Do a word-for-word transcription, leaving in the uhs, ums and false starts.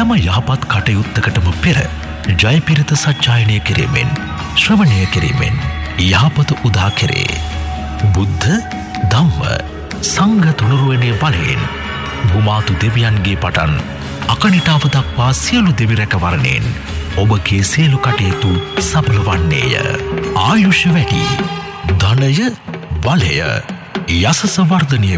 සෑම යහපත් කටයුත්තකටම පෙර ජයපිරිත සජ්ජායනය කිරීමෙන් ශ්‍රවණය කිරීමෙන් යහපත උදා කෙරේ. බුද්ධ ධම්ම සංඝ තුනුරුවනේ බලයෙන් භූමාතු දෙවියන්ගේ පටන් අකනිටාව දක්වා සියලු දෙවි රැකවරණයෙන් ඔබගේ සියලු කටයුතු සඵල වන්නේය. ආයුෂ වැඩි, ධනය බලය යසස වර්ධනය